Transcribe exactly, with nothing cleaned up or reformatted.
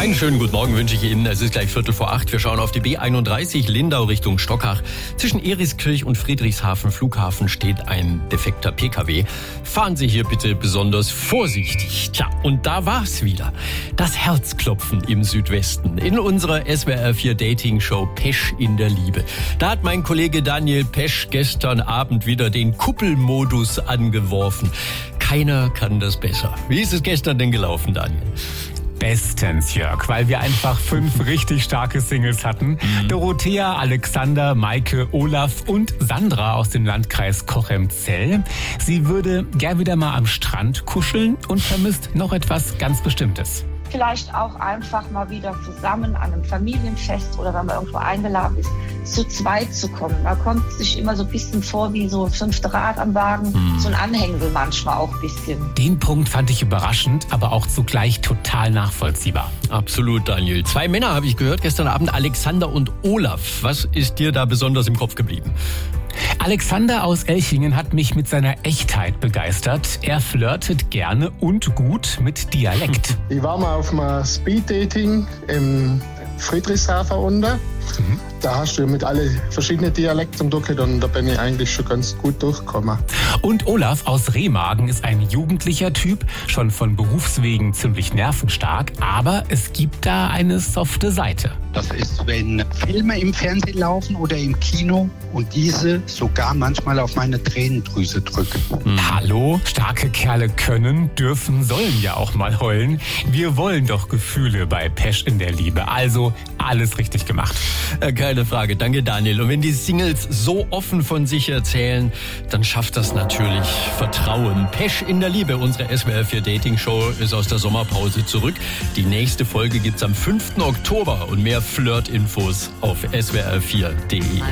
Einen schönen guten Morgen wünsche ich Ihnen. Es ist gleich Viertel vor acht. Wir schauen auf die B einunddreißig Lindau Richtung Stockach. Zwischen Eriskirch und Friedrichshafen Flughafen steht ein defekter P K W. Fahren Sie hier bitte besonders vorsichtig. Tja, und da war's wieder. Das Herzklopfen im Südwesten. In unserer S W R vier Dating Show Pesch in der Liebe. Da hat mein Kollege Daniel Pesch gestern Abend wieder den Kuppelmodus angeworfen. Keiner kann das besser. Wie ist es gestern denn gelaufen, Daniel? Bestens, Jörg, weil wir einfach fünf richtig starke Singles hatten. Mhm. Dorothea, Alexander, Maike, Olaf und Sandra aus dem Landkreis Cochem-Zell. Sie würde gern wieder mal am Strand kuscheln und vermisst noch etwas ganz Bestimmtes. Vielleicht auch einfach mal wieder zusammen an einem Familienfest oder wenn man irgendwo eingeladen ist, zu zweit zu kommen. Man kommt sich immer so ein bisschen vor wie so ein fünfte Rad am Wagen, mhm. so ein Anhängsel manchmal auch ein bisschen. Den Punkt fand ich überraschend, aber auch zugleich total nachvollziehbar. Absolut, Daniel. Zwei Männer habe ich gehört gestern Abend, Alexander und Olaf. Was ist dir da besonders im Kopf geblieben? Alexander aus Elchingen hat mich mit seiner Echtheit begeistert. Er flirtet gerne und gut mit Dialekt. Ich war mal auf einem Speed-Dating im Friedrichshafen unten. Mhm. Da hast du mit alle verschiedenen Dialekten durch und da bin ich eigentlich schon ganz gut durchgekommen. Und Olaf aus Remagen ist ein jugendlicher Typ, schon von Berufswegen ziemlich nervenstark, aber es gibt da eine softe Seite. Das ist, wenn Filme im Fernsehen laufen oder im Kino und diese sogar manchmal auf meine Tränendrüse drücken. Hm. Hallo? Starke Kerle können, dürfen, sollen ja auch mal heulen. Wir wollen doch Gefühle bei Pesch in der Liebe. Also alles richtig gemacht. Keine Frage. Danke, Daniel. Und wenn die Singles so offen von sich erzählen, dann schafft das natürlich Vertrauen. Pesch in der Liebe, unsere S W R vier Dating Show, ist aus der Sommerpause zurück. Die nächste Folge gibt's am fünften Oktober und mehr Flirt-Infos auf S W R vier punkt de.